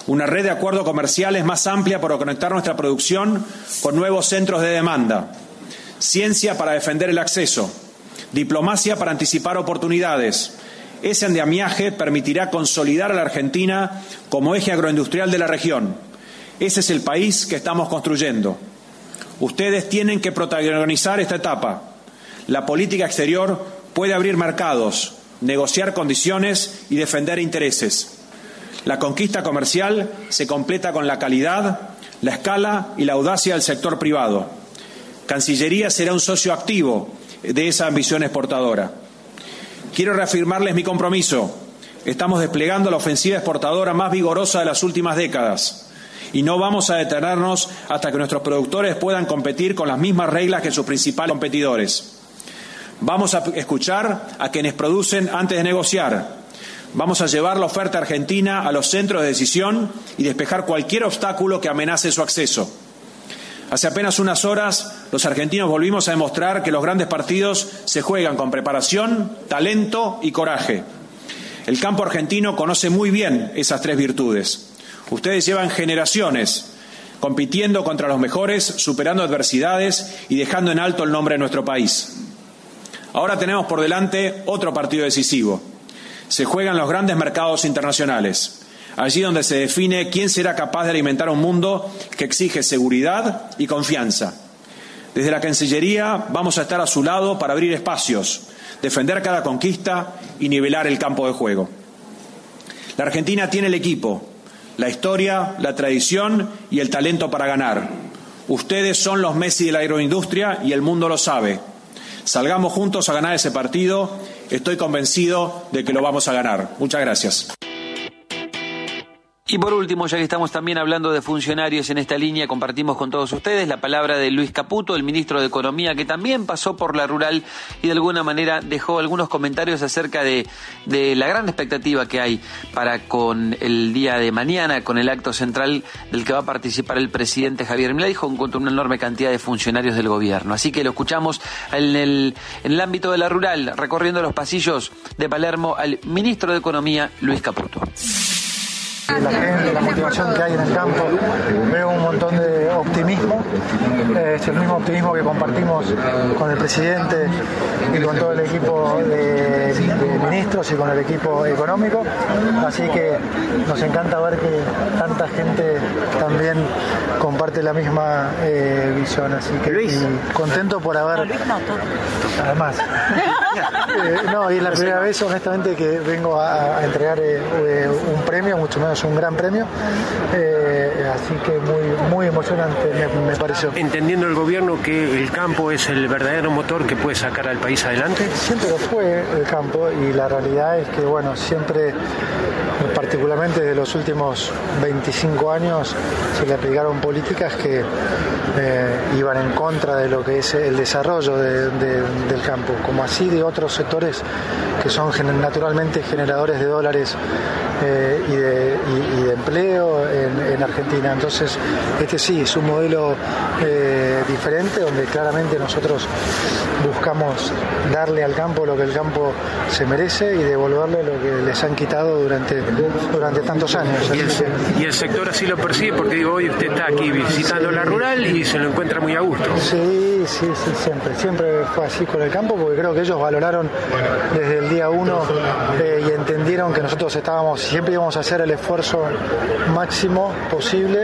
una red de acuerdos comerciales más amplia para conectar nuestra producción con nuevos centros de demanda, ciencia para defender el acceso, diplomacia para anticipar oportunidades. Ese andamiaje permitirá consolidar a la Argentina como eje agroindustrial de la región. Ese es el país que estamos construyendo. Ustedes tienen que protagonizar esta etapa. La política exterior puede abrir mercados, negociar condiciones y defender intereses. La conquista comercial se completa con la calidad, la escala y la audacia del sector privado. Cancillería será un socio activo de esa ambición exportadora. Quiero reafirmarles mi compromiso. Estamos desplegando la ofensiva exportadora más vigorosa de las últimas décadas y no vamos a detenernos hasta que nuestros productores puedan competir con las mismas reglas que sus principales competidores. Vamos a escuchar a quienes producen antes de negociar. Vamos a llevar la oferta argentina a los centros de decisión y despejar cualquier obstáculo que amenace su acceso. Hace apenas unas horas, los argentinos volvimos a demostrar que los grandes partidos se juegan con preparación, talento y coraje. El campo argentino conoce muy bien esas tres virtudes. Ustedes llevan generaciones compitiendo contra los mejores, superando adversidades y dejando en alto el nombre de nuestro país. Ahora tenemos por delante otro partido decisivo. Se juegan los grandes mercados internacionales, allí donde se define quién será capaz de alimentar un mundo que exige seguridad y confianza. Desde la Cancillería vamos a estar a su lado para abrir espacios, defender cada conquista y nivelar el campo de juego. La Argentina tiene el equipo, la historia, la tradición y el talento para ganar. Ustedes son los Messi de la agroindustria y el mundo lo sabe. Salgamos juntos a ganar ese partido. Estoy convencido de que lo vamos a ganar. Muchas gracias. Y por último, ya que estamos también hablando de funcionarios en esta línea, compartimos con todos ustedes la palabra de Luis Caputo, el ministro de Economía, que también pasó por la rural y de alguna manera dejó algunos comentarios acerca de la gran expectativa que hay para con el día de mañana, con el acto central del que va a participar el presidente Javier Milei, junto a una enorme cantidad de funcionarios del gobierno. Así que lo escuchamos en el ámbito de la rural, recorriendo los pasillos de Palermo, al ministro de Economía, Luis Caputo. La gente, la motivación que hay en el campo, veo un montón de optimismo, es el mismo optimismo que compartimos con el presidente y con todo el equipo de ministros y con el equipo económico, así que nos encanta ver que tanta gente también comparte la misma visión, así que contento por haber, además, no, y es la primera vez honestamente que vengo a entregar un premio, mucho menos un gran premio, así que muy emocionante me pareció. Entendiendo el gobierno que el campo es el verdadero motor que puede sacar al país adelante. Siempre lo fue el campo y la realidad es que bueno, siempre, particularmente de los últimos 25 años, se le aplicaron políticas que iban en contra de lo que es el desarrollo del campo, como así de otros sectores que son naturalmente generadores de dólares y de empleo en Argentina. Entonces, este sí es un modelo diferente, donde claramente nosotros buscamos darle al campo lo que el campo se merece y devolverle lo que les han quitado durante tantos años. Y el sector así lo percibe, porque digo, hoy usted está aquí visitando la rural y se lo encuentra muy a gusto. Sí, siempre fue así con el campo, porque creo que ellos valoraron desde el día 1 y entendieron que nosotros siempre íbamos a hacer el esfuerzo máximo posible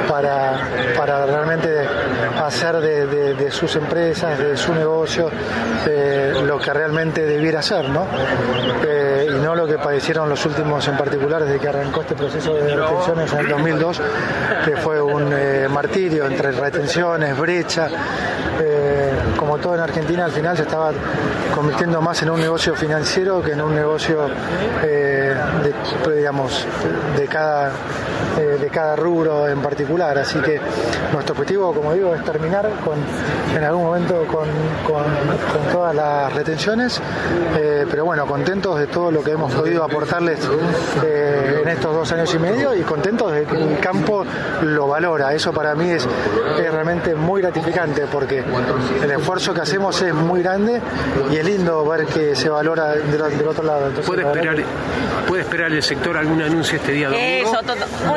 para realmente hacer de sus empresas, de su negocio, lo que realmente debiera ser, ¿no? Y no lo que padecieron los últimos, en particular desde que arrancó este proceso de retenciones en el 2002, que fue un martirio entre retenciones, brecha. Como todo en Argentina, al final se estaba convirtiendo más en un negocio financiero que en un negocio de cada rubro en particular. Así que nuestro objetivo, como digo, es terminar en algún momento con todas las retenciones, pero bueno, contentos de todo lo que hemos podido aportarles en estos 2 años y medio, y contentos de que el campo lo valora. Eso para mí es realmente muy gratificante, porque el esfuerzo que hacemos es muy grande y es lindo ver que se valora del otro lado. Entonces, ¿Puede esperar el sector algún anuncio este día domingo?